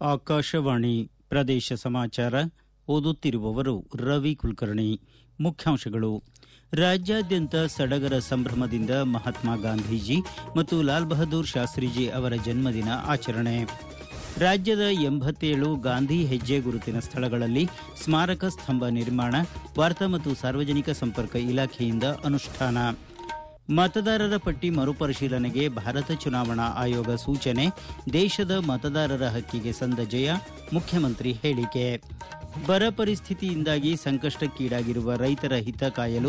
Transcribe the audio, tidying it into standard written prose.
ಆಕಾಶವಾಣಿ ಪ್ರದೇಶ ಸಮಾಚಾರ ಓದುತ್ತಿರುವವರು ರವಿ ಕುಲಕರ್ಣಿ. ಮುಖ್ಯಾಂಶಗಳು. ರಾಜ್ಯಾದ್ಯಂತ ಸಡಗರ ಸಂಭ್ರಮದಿಂದ ಮಹಾತ್ಮ ಗಾಂಧೀಜಿ ಮತ್ತು ಲಾಲ್ ಬಹದ್ದೂರ್ ಶಾಸ್ತ್ರೀಜಿ ಅವರ ಜನ್ಮದಿನ ಆಚರಣೆ. ರಾಜ್ಯದ 87 ಗಾಂಧಿ ಹೆಜ್ಜೆ ಗುರುತಿನ ಸ್ಥಳಗಳಲ್ಲಿ ಸ್ಮಾರಕ ಸ್ತಂಭ ನಿರ್ಮಾಣ, ವಾರ್ತಾ ಮತ್ತು ಸಾರ್ವಜನಿಕ ಸಂಪರ್ಕ ಇಲಾಖೆಯಿಂದ ಅನುಷ್ಠಾನ. ಮತದಾರರ ಪಟ್ಟಿ ಮರುಪರಿಶೀಲನೆಗೆ ಭಾರತ ಚುನಾವಣಾ ಆಯೋಗ ಸೂಚನೆ, ದೇಶದ ಮತದಾರರ ಹಕ್ಕಿಗೆ ಸಂದ ಜಯ, ಮುಖ್ಯಮಂತ್ರಿ ಹೇಳಿಕೆ. ಬರ ಪರಿಸ್ಥಿತಿಯಿಂದಾಗಿ ಸಂಕಷ್ಟಕ್ಕೀಡಾಗಿರುವ ರೈತರ ಹಿತ ಕಾಯಲು